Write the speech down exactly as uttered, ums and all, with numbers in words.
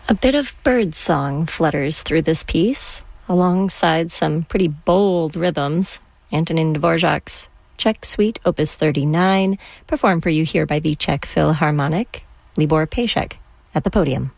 A bit of bird song flutters through this piece, alongside some pretty bold rhythms. Antonin Dvorak's Czech Suite, Opus thirty-nine, performed for you here by the Czech Philharmonic. Libor Pejsek at the podium.